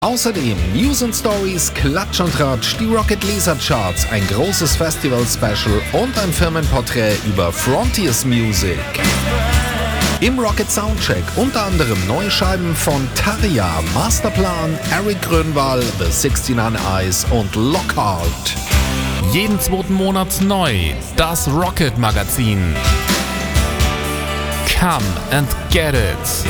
Außerdem News and Stories, Klatsch und Tratsch, die Rocket Laser Charts, ein großes Festival-Special und ein Firmenporträt über Frontiers Music. Im Rocket Soundcheck unter anderem neue Scheiben von Tarja, Masterplan, Eric Grönwall, The 69 Eyes und Lockhart. Jeden zweiten Monat neu, das Rocket Magazin. Come and get it.